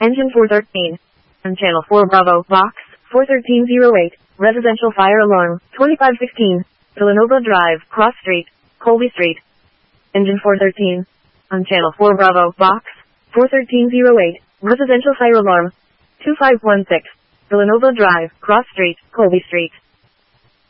Engine 413. On Channel 4 Bravo, Box 41308, Residential Fire Alarm, 2516, Villanova Drive, Cross Street, Colby Street. Engine 413. On Channel 4 Bravo, Box 41308, Residential Fire Alarm, 2516, Villanova Drive, Cross Street, Colby Street.